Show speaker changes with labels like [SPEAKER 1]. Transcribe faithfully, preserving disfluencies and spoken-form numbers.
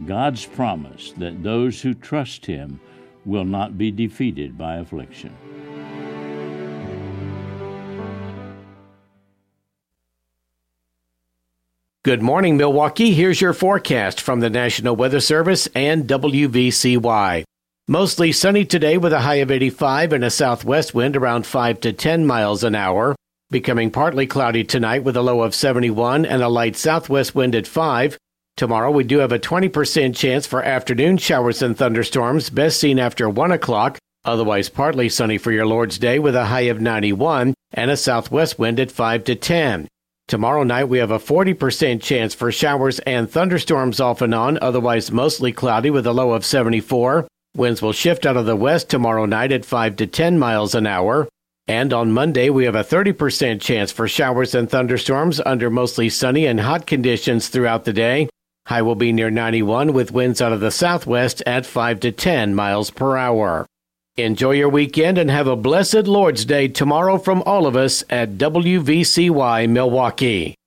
[SPEAKER 1] God's promise that those who trust Him will not be defeated by affliction.
[SPEAKER 2] Good morning, Milwaukee. Here's your forecast from the National Weather Service and W V C Y. Mostly sunny today with a high of eighty-five and a southwest wind around five to ten miles an hour. Becoming partly cloudy tonight with a low of seventy-one and a light southwest wind at five. Tomorrow we do have a twenty percent chance for afternoon showers and thunderstorms, best seen after one o'clock. Otherwise partly sunny for your Lord's Day with a high of ninety-one and a southwest wind at five to ten. Tomorrow night we have a forty percent chance for showers and thunderstorms off and on, otherwise mostly cloudy with a low of seventy-four. Winds will shift out of the west tomorrow night at five to ten miles an hour. And on Monday we have a thirty percent chance for showers and thunderstorms under mostly sunny and hot conditions throughout the day. High will be near ninety-one with winds out of the southwest at five to ten miles per hour. Enjoy your weekend and have a blessed Lord's Day tomorrow from all of us at W V C Y Milwaukee.